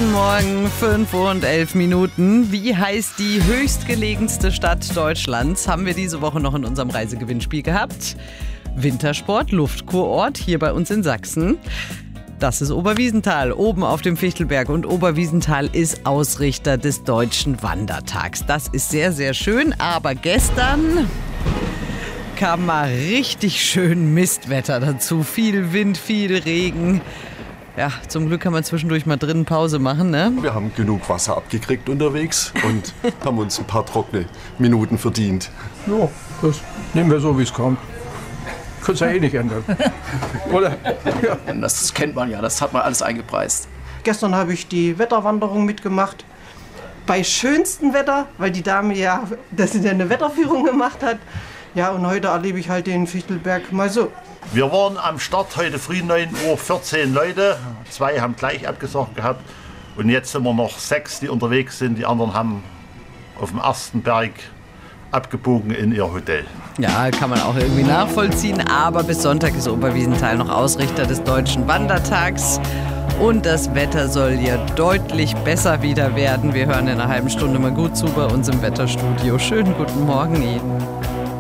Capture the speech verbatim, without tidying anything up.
Guten Morgen, fünf und elf Minuten. Wie heißt die höchstgelegenste Stadt Deutschlands? Haben wir diese Woche noch in unserem Reisegewinnspiel gehabt. Wintersport, Luftkurort hier bei uns in Sachsen. Das ist Oberwiesenthal, oben auf dem Fichtelberg. Und Oberwiesenthal ist Ausrichter des Deutschen Wandertags. Das ist sehr, sehr schön. Aber gestern kam mal richtig schön Mistwetter dazu. Viel Wind, viel Regen. Ja, zum Glück kann man zwischendurch mal drinnen Pause machen, ne? Wir haben genug Wasser abgekriegt unterwegs und haben uns ein paar trockene Minuten verdient. Ja, das nehmen wir so, wie es kommt. Können ja eh nicht ändern. Oder? Ja. Das kennt man ja, das hat man alles eingepreist. Gestern habe ich die Wetterwanderung mitgemacht. Bei schönstem Wetter, weil die Dame ja, dass sie eine Wetterführung gemacht hat. Ja, und heute erlebe ich halt den Fichtelberg mal so. Wir waren am Start heute früh neun Uhr vierzehn Leute. Zwei haben gleich abgesagt gehabt. Und jetzt sind wir noch sechs, die unterwegs sind. Die anderen haben auf dem ersten Berg abgebogen in ihr Hotel. Ja, kann man auch irgendwie nachvollziehen. Aber bis Sonntag ist Oberwiesenthal noch Ausrichter des Deutschen Wandertags. Und das Wetter soll ja deutlich besser wieder werden. Wir hören in einer halben Stunde mal gut zu bei uns im Wetterstudio. Schönen guten Morgen Ihnen.